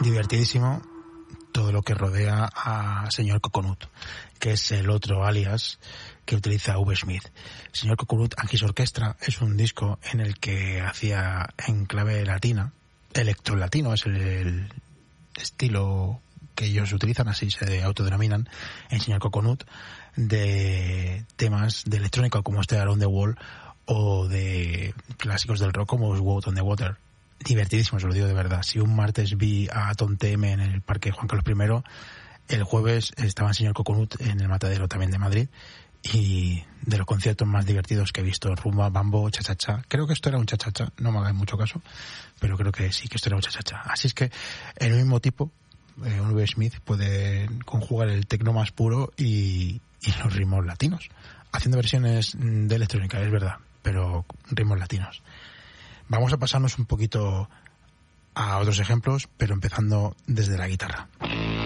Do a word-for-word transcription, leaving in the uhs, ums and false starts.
divertidísimo todo lo que rodea a señor Coconut, que es el otro alias que utiliza V. Smith. Señor Coconut and His Orchestra es un disco en el que hacía en clave latina, electro latino, es el, el estilo que ellos utilizan, así se autodenominan en Señor Coconut, de temas de electrónica como este Around the Wall o de clásicos del rock como Out on the Water. Divertidísimo, se lo digo de verdad. Si un martes vi a Tom T M en el Parque Juan Carlos primero, el jueves estaba el señor Coconut en el Matadero también de Madrid, y de los conciertos más divertidos que he visto, rumba, bambo, cha-cha-cha. Creo que esto era un cha-cha-cha, no me haga mucho caso, pero creo que sí que esto era un cha-cha-cha. Así es que el mismo tipo, eh, un V. Smith, puede conjugar el tecno más puro y, y los ritmos latinos, haciendo versiones de electrónica, es verdad, pero ritmos latinos. Vamos a pasarnos un poquito a otros ejemplos, pero empezando desde la guitarra.